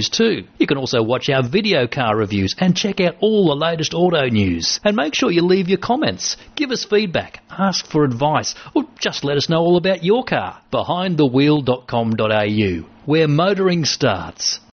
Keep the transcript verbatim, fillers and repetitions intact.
news too. You can also watch our video car reviews and check out all the latest auto news. And make sure you leave your comments, give us feedback, ask for advice, or just let us know all about your car. behind the wheel dot com dot a u, where motoring starts.